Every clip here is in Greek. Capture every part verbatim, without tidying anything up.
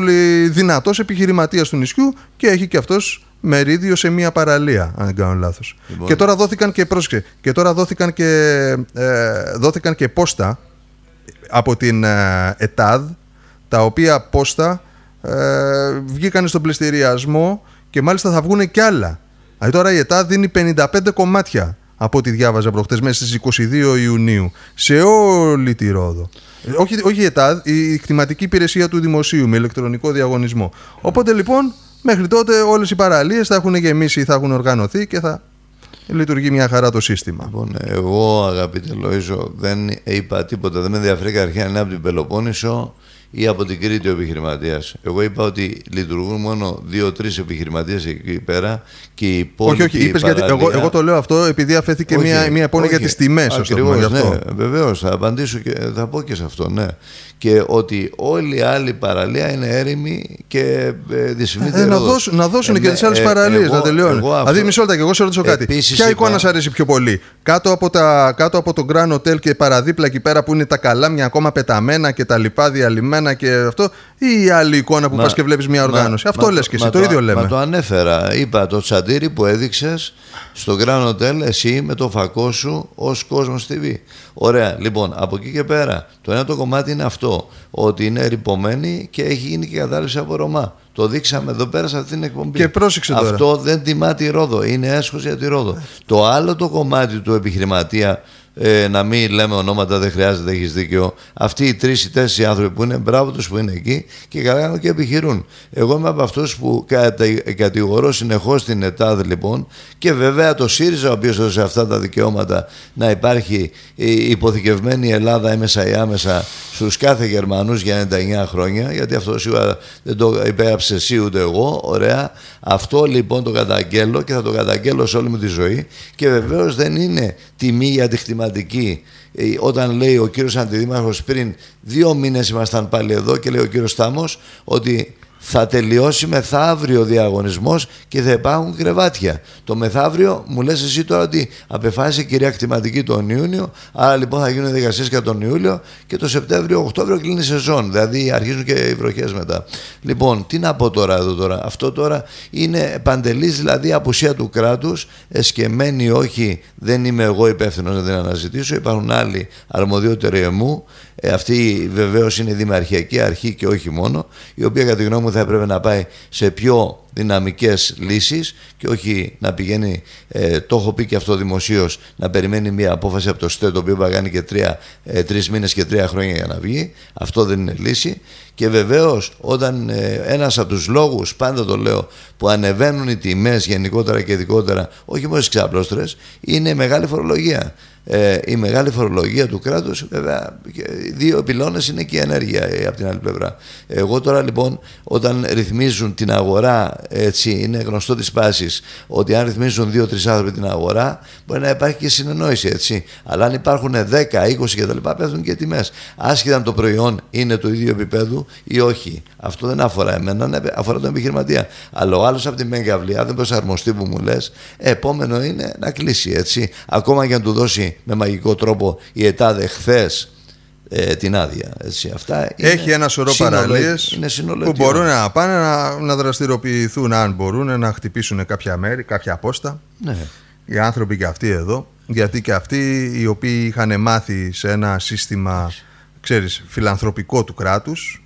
πολύ δυνατός επιχειρηματίας του νησιού και έχει και αυτός μερίδιο σε μια παραλία, αν δεν κάνω λάθος. Λοιπόν. Και τώρα δόθηκαν και, πρόσεξε, και, τώρα δόθηκαν και, ε, δόθηκαν και πόστα από την ε, ΕΤΑΔ, τα οποία πόστα ε, βγήκαν στον πληστηριασμό και μάλιστα θα βγουν κι άλλα. Δηλαδή τώρα η ΕΤΑΔ δίνει πενήντα πέντε κομμάτια, από ό,τι διάβαζα προχτές, μέσα στις είκοσι δύο Ιουνίου, σε όλη τη Ρόδο. Όχι, όχι η ΕΤΑΔ, η κτηματική υπηρεσία του Δημοσίου με ηλεκτρονικό διαγωνισμό. Οπότε λοιπόν, μέχρι τότε όλες οι παραλίες θα έχουν γεμίσει, θα έχουν οργανωθεί και θα λειτουργεί μια χαρά το σύστημα. Λοιπόν, εγώ αγαπητέ Λοΐζο, δεν είπα τίποτα, δεν με ενδιαφέρει καταρχήν αν είναι από την Πελοπόννησο ή από την Κρήτη ο επιχειρηματίας. Εγώ είπα ότι λειτουργούν μόνο δύο-τρεις επιχειρηματίες εκεί πέρα και οι υπόλοιποι. Όχι, όχι, είπες παραλία... γιατί. Εγώ, εγώ το λέω αυτό επειδή αφέθηκε όχι, μια, μια επόμενη για τις τιμές. Ακριβώς, ναι, βεβαίως, θα απαντήσω και θα πω και σε αυτό, ναι. Και ότι όλη η άλλη παραλία είναι έρημη και ε, δυσφημείται. Ε, να, δώσουν, να δώσουν ε, και τις άλλες ε, παραλίες, να τελειώνουν. Δηλαδή, μισό λεπτό, και εγώ σε ρωτήσω κάτι. Ποια είπα... εικόνα σας αρέσει πιο πολύ, κάτω από, τα, κάτω από το Grand Hotel και παραδίπλα εκεί πέρα που είναι τα καλάμια ακόμα πεταμένα και τα λοιπά διαλυμένα και αυτό, ή η άλλη εικόνα που μα, πας και βλέπεις μια οργάνωση? Μα, αυτό μα, λες και εσύ, το, το ίδιο λέμε. Μα το ανέφερα. Είπα το τσαντήρι που έδειξες στο Grand Hotel, εσύ με το φακό σου ως Κόσμος τι βι. Ωραία, λοιπόν, από εκεί και πέρα, το ένα το κομμάτι είναι αυτό, ότι είναι ρυπωμένη και έχει γίνει και κατάληψη από Ρωμά. Το δείξαμε εδώ πέρα σε αυτή την εκπομπή. Και πρόσεξε τώρα. Αυτό δεν τιμά τη Ρόδο, είναι έσχος για τη Ρόδο. Το άλλο το κομμάτι του επιχειρηματία, ε, να μην λέμε ονόματα, δεν χρειάζεται, έχεις δίκιο. Αυτοί οι τρεις ή τέσσερις άνθρωποι που είναι, μπράβο τους που είναι εκεί και καλά και επιχειρούν. Εγώ είμαι από αυτούς που κατηγορώ συνεχώς την ΕΤΑΔ, λοιπόν, και βέβαια το ΣΥΡΙΖΑ, ο οποίος έδωσε αυτά τα δικαιώματα να υπάρχει η υποθηκευμένη Ελλάδα έμεσα ή άμεσα στους κάθε Γερμανούς για ενενήντα εννέα χρόνια, γιατί αυτό σίγουρα δεν το υπέγραψε εσύ ούτε εγώ. Ωραία. Αυτό λοιπόν το καταγγέλλω και θα το καταγγέλλω σε όλη μου τη ζωή. Και βεβαίως δεν είναι τιμή για τη χτηματική. Όταν λέει ο κύριος Αντιδήμαρχος, πριν δύο μήνες ήμασταν πάλι εδώ και λέει ο κύριος Στάμος ότι θα τελειώσει μεθαύριο ο διαγωνισμός και θα υπάρχουν κρεβάτια. Το μεθαύριο μου λες εσύ τώρα ότι απεφάσισε η κυρία κτηματική τον Ιούνιο, άρα λοιπόν θα γίνουν δικασίες και τον Ιούλιο και το Σεπτέμβριο-Οκτώβριο κλείνει η σεζόν. Δηλαδή αρχίζουν και οι βροχές μετά. Λοιπόν, τι να πω τώρα εδώ τώρα. Αυτό τώρα είναι παντελής, δηλαδή απουσία του κράτους, εσκεμμένη όχι, δεν είμαι εγώ υπεύθυνος να την αναζητήσω, υπάρχουν άλλοι αρμοδιότεροι εμού. Ε, αυτή βεβαίως είναι η Δημαρχιακή Αρχή και όχι μόνο, η οποία κατά τη γνώμη μου θα έπρεπε να πάει σε πιο δυναμικές λύσεις και όχι να πηγαίνει, ε, το έχω πει και αυτό δημοσίως, να περιμένει μια απόφαση από το ΣΤΕ, το οποίο θα κάνει και τρία, ε, τρεις μήνες και τρία χρόνια για να βγει. Αυτό δεν είναι λύση. Και βεβαίως όταν ε, ένας από τους λόγους, πάντα το λέω, που ανεβαίνουν οι τιμές γενικότερα και ειδικότερα, όχι μόνο στις ξαπλώστρες, είναι μεγάλη φορολογία. Ε, η μεγάλη φορολογία του κράτους, βέβαια, δύο πυλώνες είναι και η ενέργεια ε, από την άλλη πλευρά. Εγώ τώρα λοιπόν, όταν ρυθμίζουν την αγορά, έτσι, είναι γνωστό της πάσης ότι αν ρυθμίζουν δύο-τρεις άνθρωποι την αγορά, μπορεί να υπάρχει και συνεννόηση, έτσι. Αλλά αν υπάρχουν δέκα, είκοσι κτλ., πέφτουν και τιμές. Άσχετα αν το προϊόν είναι του ίδιου επίπεδου ή όχι. Αυτό δεν αφορά εμένα, αφορά τον επιχειρηματία. Αλλά ο άλλος από τη Μεγαβλία δεν προσαρμοστεί που μου λες, επόμενο είναι να κλείσει, έτσι. Ακόμα και αν του δώσει με μαγικό τρόπο η ΕΤΑΔ εχθές ε, την άδεια. Έτσι. Αυτά είναι έχει ένα σωρό παραλίες που μπορούν να πάνε να, να δραστηριοποιηθούν, αν μπορούν να χτυπήσουν κάποια μέρη, κάποια απόστα. Ναι. Οι άνθρωποι και αυτοί εδώ, γιατί και αυτοί οι οποίοι είχαν μάθει σε ένα σύστημα, ξέρεις, φιλανθρωπικό του κράτους,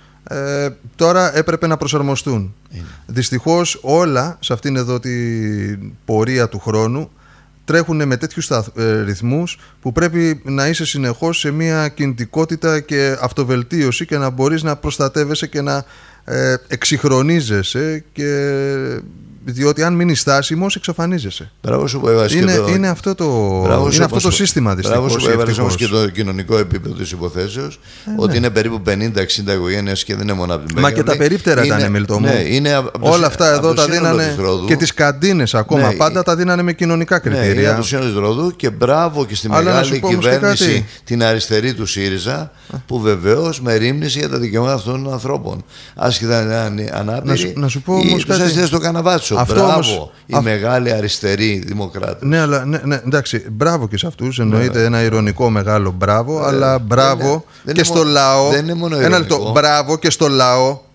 ε, τώρα έπρεπε να προσαρμοστούν. Είναι. Δυστυχώς όλα σε αυτήν εδώ την πορεία του χρόνου τρέχουν με τέτοιους ρυθμούς που πρέπει να είσαι συνεχώς σε μια κινητικότητα και αυτοβελτίωση και να μπορείς να προστατεύεσαι και να ε, εξυγχρονίζεσαι, και διότι αν μείνεις στάσιμος εξαφανίζεσαι. Είναι, το... είναι αυτό το, είναι αυτό το σύστημα δυστυχώς. Μπράβο σου που έβαλες όμως και το κοινωνικό επίπεδο της υποθέσεως, ε, ότι ναι. είναι περίπου πενήντα εξήντα οικογένειες και δεν είναι μόνο από την Μέγαβλη. Μα και τα περίπτερα είναι, ήταν, Μιλτό μου. Ναι, είναι από το, όλα αυτά εδώ τα δίνανε και τις καντίνες ακόμα, ναι, πάντα τα δίνανε με κοινωνικά κριτήρια. Ναι, είναι από το σύνολο της Ρόδου και μπράβο και στη αλλά μεγάλη κυβέρνηση την αριστερή του ΣΥΡΙΖΑ, που βεβαίως μερίμνησε για τα δικαιώματα αυτών των ανθρώπων. Άσχετα αν είναι ανάπηροι, τους έστειλε στο καναβάτσο. Αυτό μπράβο, όμως, οι α... μεγάλοι αριστεροί δημοκράτες. Ναι, αλλά ναι, ναι, εντάξει, μπράβο και σε αυτούς. Εννοείται ναι. ένα ειρωνικό μεγάλο μπράβο, ναι, αλλά μπράβο ναι, ναι. και στο λαό. Δεν είναι μόνο ένα λεπτό, μπράβο και στο λαό